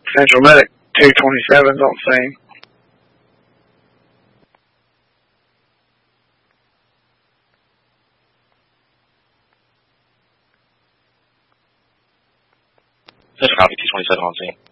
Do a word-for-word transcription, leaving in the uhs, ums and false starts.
Central Medic two twenty-seven's on scene. Central copy, two twenty-seven on scene.